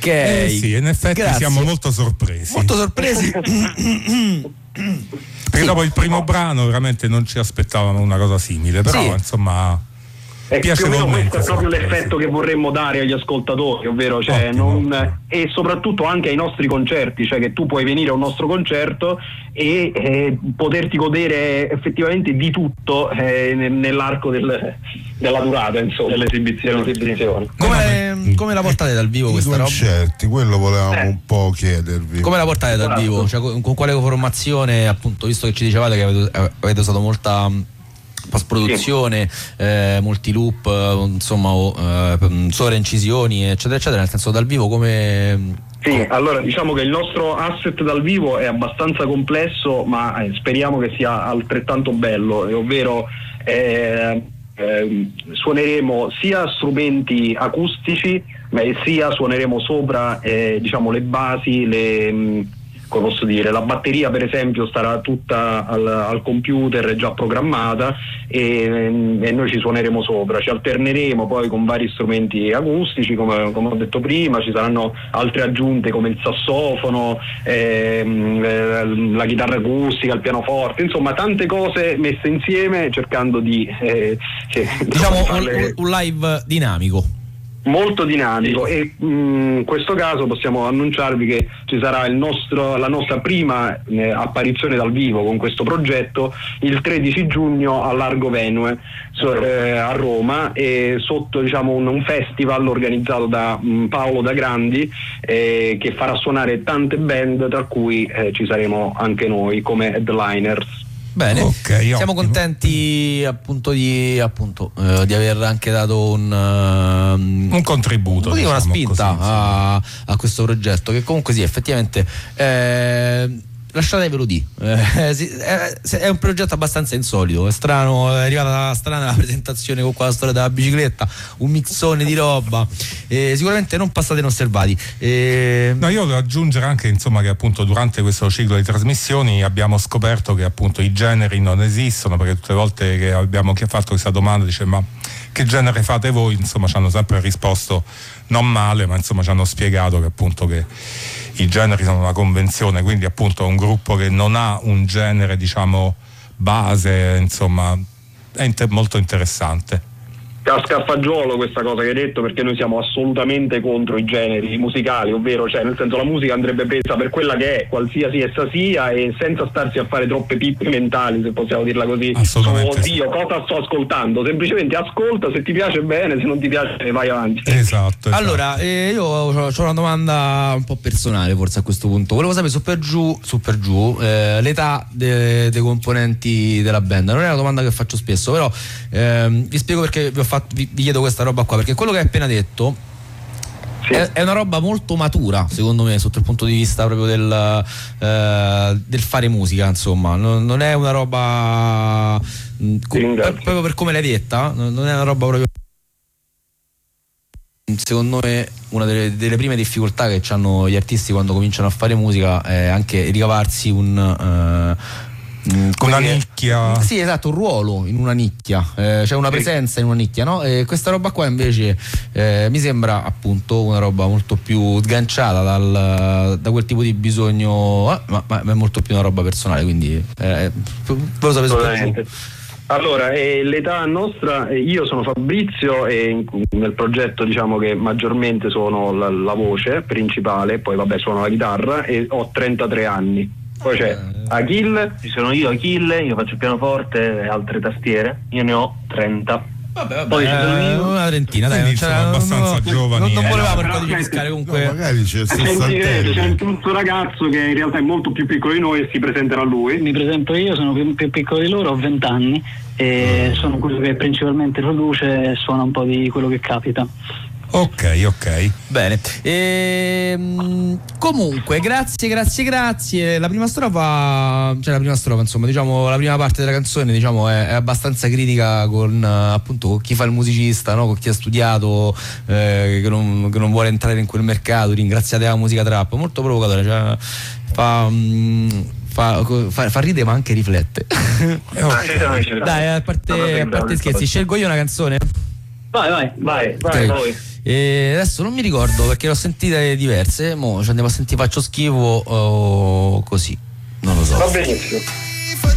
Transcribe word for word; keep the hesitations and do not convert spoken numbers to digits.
Ok. Eh sì, in effetti Grazie. siamo molto sorpresi. Molto sorpresi. Perché Sì. dopo il primo brano veramente non ci aspettavamo una cosa simile, però Sì. insomma E più o meno piacevolmente questo è proprio sorpresi. l'effetto che vorremmo dare agli ascoltatori, ovvero cioè, Ottimo, non, ottimo. e soprattutto anche ai nostri concerti, cioè che tu puoi venire a un nostro concerto e eh, poterti godere effettivamente di tutto eh, nell'arco del, della durata, insomma, dell'esibizione. dell'esibizione. Come, come la portate dal vivo I questa roba? concerti, quello volevamo Eh. un po' chiedervi. Come la portate dal Esatto. vivo? Cioè, con, con quale formazione, appunto, visto che ci dicevate che avete, avete usato molta post produzione, eh, multiloop, eh, insomma, o, eh, sovraincisioni, eccetera, eccetera, nel senso dal vivo come. Sì, allora diciamo che il nostro asset dal vivo è abbastanza complesso, ma eh, speriamo che sia altrettanto bello, eh, ovvero eh, eh, suoneremo sia strumenti acustici, ma sia suoneremo sopra eh, diciamo le basi, le mh, come posso dire, la batteria per esempio starà tutta al, al computer già programmata e, e noi ci suoneremo sopra, ci alterneremo poi con vari strumenti acustici come, come ho detto prima, ci saranno altre aggiunte come il sassofono, ehm, eh, la chitarra acustica, il pianoforte, insomma tante cose messe insieme cercando di eh, eh, Diciamo farle- un, un live dinamico. molto dinamico e mh, in questo caso possiamo annunciarvi che ci sarà il nostro, la nostra prima eh, apparizione dal vivo con questo progetto il tredici giugno a Largo Venue so, eh, a Roma e sotto diciamo un, un festival organizzato da mh, Paolo Da Grandi eh, che farà suonare tante band tra cui eh, ci saremo anche noi come headliners. Bene, Ok, siamo ottimo. contenti appunto di appunto eh, di aver anche dato un uh, Un contributo, una diciamo spinta così, sì. a, a questo progetto che comunque sì, effettivamente eh, lasciatevelo di eh, sì, è, è un progetto abbastanza insolito, è strano, è arrivata strana la presentazione con qua la storia della bicicletta, un mixone di roba, eh, sicuramente non passate inosservati. Eh, No, io voglio aggiungere anche insomma che appunto durante questo ciclo di trasmissioni abbiamo scoperto che appunto i generi non esistono, perché tutte le volte che abbiamo fatto questa domanda dice ma che genere fate voi, insomma ci hanno sempre risposto non male, ma insomma ci hanno spiegato che appunto che i generi sono una convenzione, quindi appunto è un gruppo che non ha un genere diciamo base, insomma è inter- molto interessante. Casca a fagiolo questa cosa che hai detto, perché noi siamo assolutamente contro i generi musicali, ovvero cioè nel senso la musica andrebbe presa per quella che è, qualsiasi essa sia, e senza starsi a fare troppe pippe mentali, se possiamo dirla così. Assolutamente Su, sì. oddio, cosa sto ascoltando? Semplicemente ascolta, se ti piace bene, se non ti piace vai avanti. Esatto, esatto. Allora, eh, io ho una domanda un po' personale forse a questo punto. Volevo sapere su per giù, su per giù eh, l'età de- dei componenti della band. Non è una domanda che faccio spesso, però ehm, vi spiego perché vi, ho fatto, vi, vi chiedo questa roba qua, perché quello che hai appena detto Sì. è, è una roba molto matura, secondo me, sotto il punto di vista proprio del, eh, del fare musica, insomma. Non, non è una roba mh, co- ringrazio. proprio per come l'hai detta, non non è una roba proprio. Secondo me una delle, delle prime difficoltà che hanno gli artisti quando cominciano a fare musica è anche ricavarsi un eh, mh, come Una dire- nicchia. Sì, esatto, un ruolo in una nicchia, eh, cioè una presenza in una nicchia, no? E questa roba qua invece eh, mi sembra appunto una roba molto più sganciata dal, da quel tipo di bisogno, eh, ma, ma è molto più una roba personale, quindi eh, volevo sapere su per giù. Assolutamente. Allora, eh, l'età nostra, eh, io sono Fabrizio e in- nel progetto diciamo che maggiormente sono la, la voce principale, poi vabbè suono la chitarra e ho trentatré anni. Poi c'è Achille, Ci sono io, Achille, io faccio il pianoforte e altre tastiere, io ne ho trenta. Vabbè, vabbè, Poi ci sono eh, io. una trentina, dai, Quindi non c'era- sono abbastanza non- giovani, Non, non eh. volevamo Eh, per no, codificare No, comunque. magari c'è il sentirete, c'è sessantenni. un questo ragazzo che in realtà è molto più piccolo di noi e si presenterà lui. Mi presento io, sono più, più piccolo di loro, ho venti anni e sono quello che principalmente produce e suona un po' di quello che capita. Ok, ok. Bene. Ehm, comunque, grazie, grazie, grazie. La prima strofa, cioè la prima strofa, insomma, diciamo, la prima parte della canzone, diciamo, è, è abbastanza critica con eh, appunto con chi fa il musicista, no? Con chi ha studiato, eh, che, non, che non vuole entrare in quel mercato. Ringraziate la musica trap, molto provocatoria, cioè, fa. mm, Fa, fa, fa ridere ma anche riflette. Dai, a parte, a parte scherzi, scelgo io una canzone. Vai, vai, Vai, vai, Ok. poi. E adesso non mi ricordo perché le ho sentite diverse, mo ci andiamo a sentire Faccio schifo o così, non lo so. Va benissimo.